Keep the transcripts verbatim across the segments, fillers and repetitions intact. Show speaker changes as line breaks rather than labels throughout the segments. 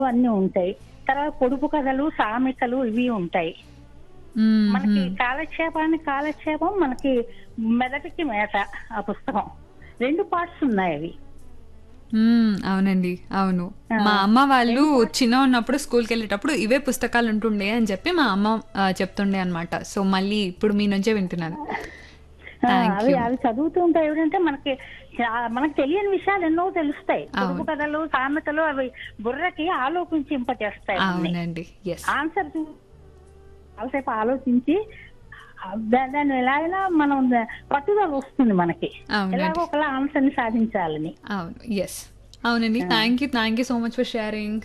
అన్నీ ఉంటాయి. తర్వాత పొడుపు కథలు, సామెతలు ఇవి ఉంటాయి. మనకి కాలక్షేపానికి కాలక్షేపం, మనకి మెదటికి మేత. ఆ పుస్తకం రెండు పార్ట్స్ ఉన్నాయి అవి.
మ్మ్, అవునండి, అవును. మా అమ్మ వాళ్ళు చిన్న ఉన్నప్పుడు స్కూల్కి వెళ్ళేటప్పుడు ఇవే పుస్తకాలు ఉంటుండే అని చెప్పి మా అమ్మ ఆ, చెప్తుండే అనమాట. సో మళ్ళీ ఇప్పుడు మీ నుంచే వింటున్నాను.
ఆ,
థ్యాంక్
అవి
యూ.
అవి చదువుతూ ఉంటాయి. ఏంటంటే మనకి చా- మనకు తెలియని విషయాలు ఎన్నో తెలుస్తాయి. పొడుపు కథలు, సామెతలు అవి బుర్రకి ఆలోచించింపచేస్తాయి.
అవునండి, ఎస్.
ఆన్సర్ చాలాసేపు ఆలోచించి దా- దాన్ని ఎలాగైనా మనం ద- పట్టుదల వస్తుంది మనకి,
అవునండి.
ఎలాగో ఒకలా ఆన్సర్ ని సాధించాలని.
అవును, ఎస్, అవునండి. Thank you, thank you so much for sharing.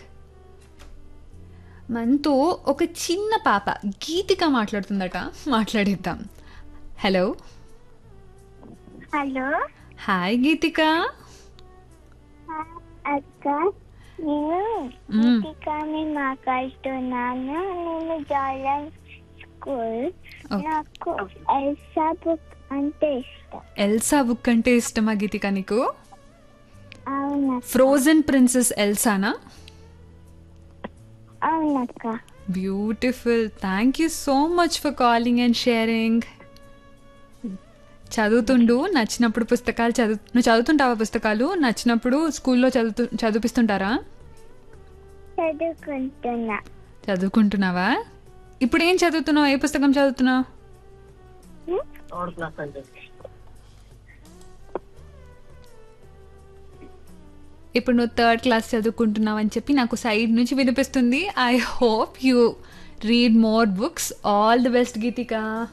మనతో ఒక చిన్న పాప గీతిక మాట్లాడుతుందట, మాట్లాడిద్దాం. హలో.
హలో
హాయ్ గీతిక.
అక్క, నేను
మ్మ్.
గీతికాని మాట్లాడుతున్నాను. నేను జాయిన్ స్కూల్.
Okay.
నాకు ఎల్సా బుక్ అంటే ఇష్టం.
ఎల్సా బుక్ అంటే ఇష్టమా గీతిక నీకు?
అవునక్క.
Frozen princess ఎల్సానా?
అవునక్క.
Beautiful. Thank you so much for calling and sharing. చదువుతుండు, నచ్చినప్పుడు పుస్తకాలు చదువు నువ్వు చదువుతుంటావా? పుస్తకాలు నచ్చినప్పుడు స్కూల్లో చదువుతూ చదివిపిస్తుంటారా?
చదువుకుంటున్నా.
చదువుకుంటున్నావా? ఇప్పుడు ఏం చదువుతున్నావు? ఏ పుస్తకం చదువుతున్నావు? ఇప్పుడు నువ్వు థర్డ్ క్లాస్ చదువుకుంటున్నావు అని చెప్పి నాకు సైడ్ నుంచి వినిపిస్తుంది. I hope you read more books. All the best Geethika.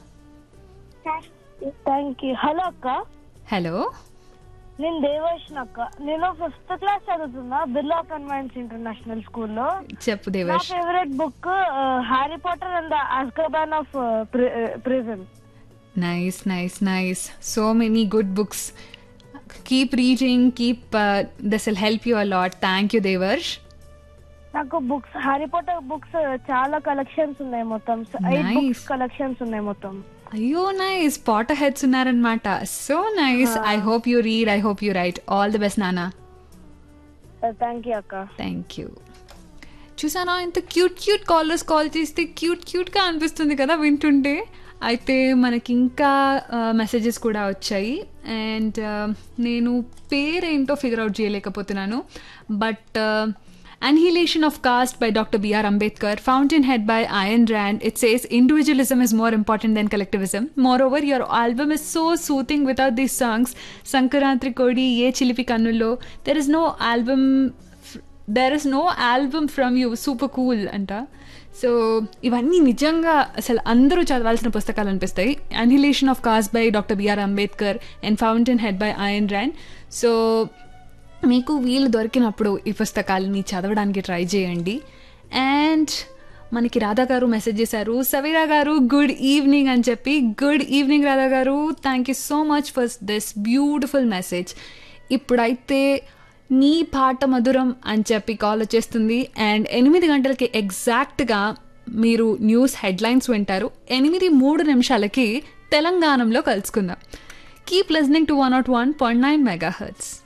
Thank you. Hello అక్క,
హలో.
నేను దేవర్షిని అక్క. నేను ఫిఫ్త్ క్లాస్ చదువుతున్నా బిర్లా కన్వెంట్స్ ఇంటర్నేషనల్ స్కూల్లో.
చెప్పు
నా
దేవర్ష్.
Favourite book Harry Potter and the అజ్కాబాన్ of prison.
Nice, nice, nice. So many good books. Keep reading, keep this will help you a lot. Thank you దేవర్ష్.
నాకు books Harry Potter books చాలా collections ఉన్నాయి. మొత్తం eight
Nice.
Books collections ఉన్నాయి మొత్తం.
అయ్యో nice, Potter heads ఉన్నారనమాట. So nice. I hope you read, I hope you right. All the best నానా.
Thank you అక్క.
Thank you. చూసానా ఎంత క్యూట్ క్యూట్ కాలర్స్ కాల్ చేస్తే క్యూట్ క్యూట్గా అనిపిస్తుంది కదా వింటుంటే. అయితే మనకి ఇంకా మెసేజెస్ కూడా వచ్చాయి అండ్ నేను పేరేంటో ఫిగర్ అవుట్ చేయలేకపోతున్నాను. But Annihilation of Caste by Doctor B R Ambedkar, Fountainhead by Ayn Rand. It says individualism is more important than collectivism. Moreover, your album is so soothing without these songs. Sankarantri Kodi, Ye Chilipi Kannullo. There is no album. There is no album from you. Super cool anta. So ఇవన్నీ నిజంగా అసలు అందరూ చదవాల్సిన పుస్తకాలు అనిపిస్తాయి. Annihilation of cost by doctor BR Ambedkar and fountain head by iron rand. So మీకు వీలు దొరికినప్పుడు ఈ పుస్తకాలని చదవడానికి ట్రై చేయండి. అండ్ మనకి రాధా గారు మెసేజ్ చేశారు, సవీరా గారు గుడ్ ఈవినింగ్ అని చెప్పి. గుడ్ ఈవినింగ్ రాధా గారు, thank you so much for this beautiful message. ఇప్పుడైతే నీ పాట మధురం అని చెప్పి కాల్ వచ్చేస్తుంది అండ్ ఎనిమిది గంటలకి ఎగ్జాక్ట్గా మీరు న్యూస్ హెడ్లైన్స్ వింటారు. ఎనిమిది మూడు నిమిషాలకి తెలంగాణలో కలుసుకుందాం. Keep listening to one not one point nine mega hertz.